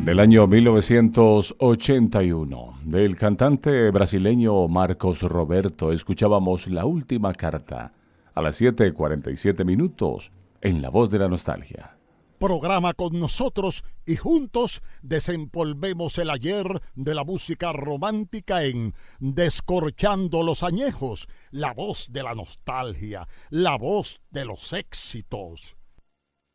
del año 1981. Del cantante brasileño Marcos Roberto escuchábamos La Última Carta a las 7:47 en La Voz de la Nostalgia. Programa con nosotros y juntos desempolvemos el ayer de la música romántica en Descorchando los Añejos, la voz de la nostalgia, la voz de los éxitos.